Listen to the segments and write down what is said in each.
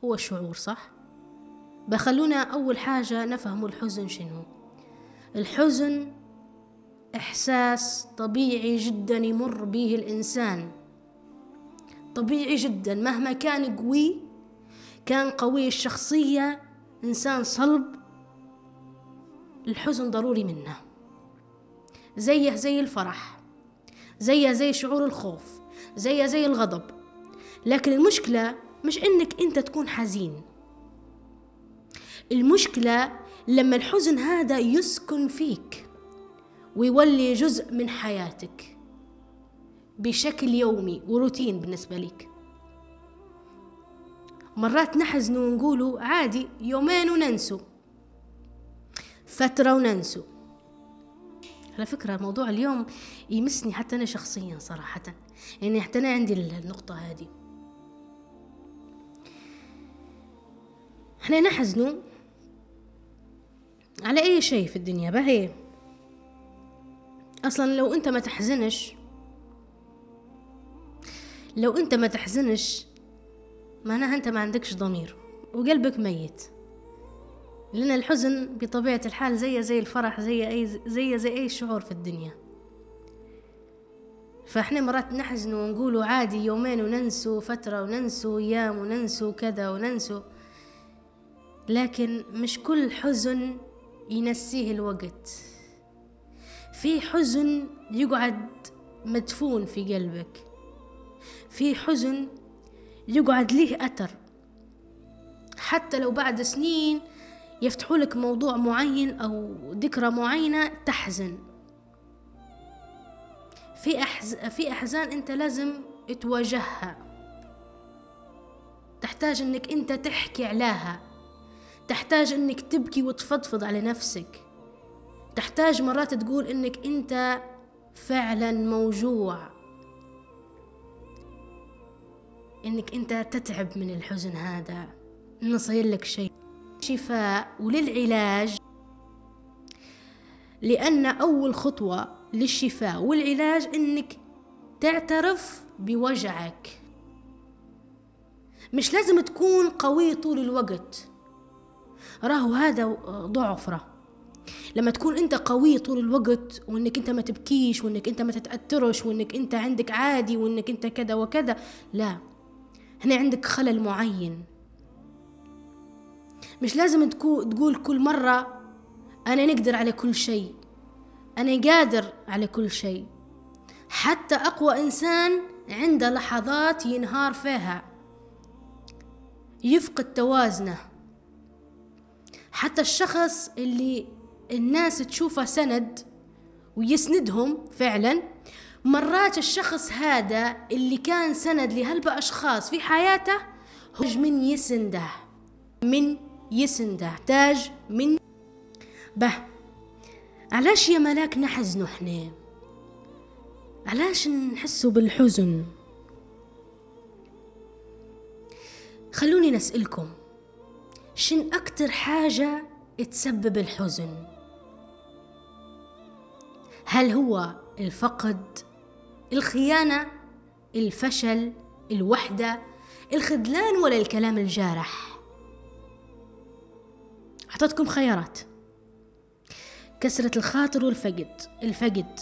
هو الشعور، صح؟ بخلونا أول حاجة نفهم الحزن شنو. الحزن إحساس طبيعي جدا يمر به الإنسان، طبيعي جدا، مهما كان قوي، كان قوي الشخصية، إنسان صلب، الحزن ضروري منه. زيه زي الفرح، زيه زي شعور الخوف، زيه زي الغضب. لكن المشكلة مش إنك أنت تكون حزين، المشكلة لما الحزن هذا يسكن فيك ويولي جزء من حياتك بشكل يومي وروتين بالنسبة لك. مرات نحزن ونقولوا عادي، يومين وننسوا، فترة وننسوا. على فكرة موضوع اليوم يمسني حتى أنا شخصيا صراحة، يعني حتى أنا عندي النقطة هذه. احنا نحزنوا على أي شيء في الدنيا بهي. أصلا لو أنت ما تحزنش معناها أنت ما عندكش ضمير وقلبك ميت، لأن الحزن بطبيعة الحال زي الفرح، زي أي شعور في الدنيا. فإحنا مرات نحزن ونقولوا عادي، يومين وننسوا، فترة وننسوا، أيام وننسوا، كذا وننسوا. لكن مش كل حزن ينسيه الوقت. في حزن يقعد مدفون في قلبك، في حزن يقعد ليه أثر، حتى لو بعد سنين يفتحوا لك موضوع معين أو ذكرى معينة تحزن. في أحزان أنت لازم تواجهها، تحتاج أنك أنت تحكي عليها، تحتاج أنك تبكي وتفضفض على نفسك، تحتاج مرات تقول أنك أنت فعلا موجوع، أنك أنت تتعب من الحزن هذا، إنه صير لك شيء شفاء وللعلاج. لأن أول خطوة للشفاء والعلاج إنك تعترف بوجعك. مش لازم تكون قوي طول الوقت، راهو هذا ضعف. لما تكون انت قوي طول الوقت، وانك انت ما تبكيش، وانك انت ما تتأثرش، وانك انت عندك عادي، وانك انت كذا وكذا، لا، هنا عندك خلل معين. مش لازم تقول كل مرة أنا نقدر على كل شيء، أنا قادر على كل شيء. حتى أقوى إنسان عنده لحظات ينهار فيها، يفقد توازنه. حتى الشخص اللي الناس تشوفه سند ويسندهم فعلا، مرات الشخص هذا اللي كان سند لهلبة أشخاص في حياته هو من يسنده تاج من به. علاش يا ملاك نحزنوا احنا؟ علاش نحسوا بالحزن؟ خلوني نسألكم، شن أكتر حاجة تسبب الحزن؟ هل هو الفقد، الخيانة، الفشل، الوحدة، الخذلان، ولا الكلام الجارح؟ أعطيتكم خيارات: كسرة الخاطر والفقد.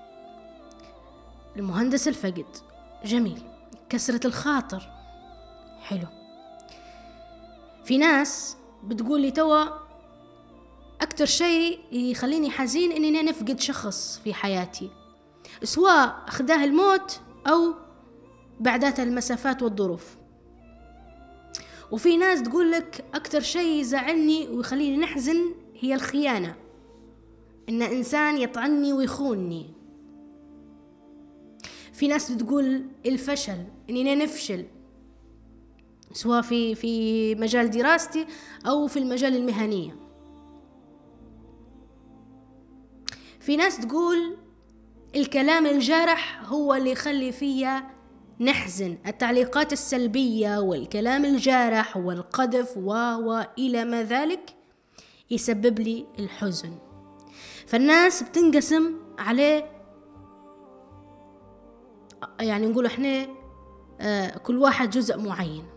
المهندس الفقد جميل، كسرة الخاطر حلو. في ناس بتقول لي توا أكتر شيء يخليني حزين إني نفقد شخص في حياتي، سواء أخذاه الموت أو بعدات المسافات والظروف. وفي ناس تقول لك أكتر شيء يزعلني ويخليني نحزن هي الخيانة، إن إنسان يطعني ويخونني. في ناس بتقول الفشل، إننا نفشل سواء في مجال دراستي أو في المجال المهنية. في ناس تقول الكلام الجارح هو اللي يخلي فيا نحزن، التعليقات السلبية والكلام الجارح والقذف وإلى ما ذلك يسبب لي الحزن. فالناس بتنقسم عليه، يعني نقول احنا كل واحد جزء معين.